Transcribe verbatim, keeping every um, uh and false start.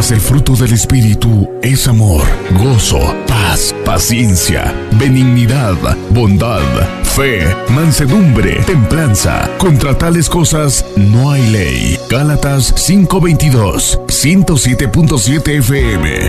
Mas el fruto del Espíritu es amor, gozo, paz, paciencia, benignidad, bondad, fe, mansedumbre, templanza. Contra tales cosas no hay ley. Gálatas cinco veintidós, ciento siete punto siete F M.